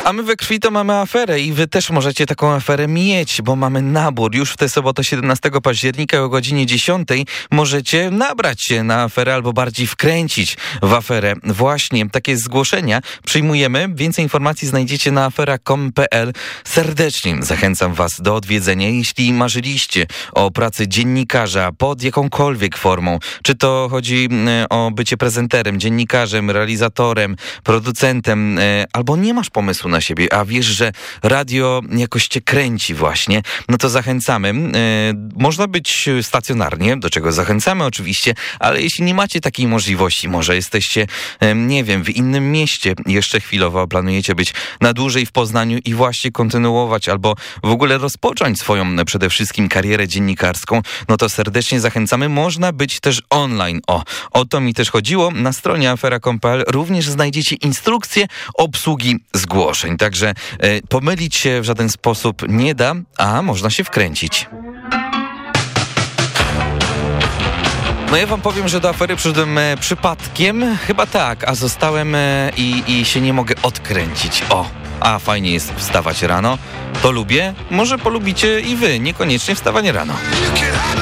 A my we krwi to mamy aferę i wy też możecie taką aferę mieć, bo mamy nabór. Już w tę sobotę 17 października o godzinie 10 możecie nabrać się na aferę albo bardziej wkręcić w aferę. Właśnie takie zgłoszenia przyjmujemy. Więcej informacji znajdziecie na afera.com.pl. Serdecznie zachęcam was do odwiedzenia. Jeśli marzyliście o pracy dziennikarza pod jakąkolwiek formą, czy to chodzi o bycie prezenterem, dziennikarzem, realizatorem, producentem, albo nie masz pomysłu na siebie, a wiesz, że radio jakoś cię kręci właśnie, no to zachęcamy. Można być stacjonarnie, do czego zachęcamy oczywiście, ale jeśli nie macie takiej możliwości, może jesteście, nie wiem, w innym mieście, jeszcze chwilowo planujecie być na dłużej w Poznaniu i właśnie kontynuować albo w ogóle rozpocząć swoją przede wszystkim karierę dziennikarską, no to serdecznie zachęcamy. Można być też online. O to mi też chodziło. Na stronie afera.com.pl również znajdziecie instrukcje obsługi zgłoszeń. Także pomylić się w żaden sposób nie da, a można się wkręcić. No ja wam powiem, że do afery przyszedłem przypadkiem. Chyba tak, a zostałem i się nie mogę odkręcić. A fajnie jest wstawać rano. To lubię. Może polubicie i wy. Niekoniecznie wstawanie rano.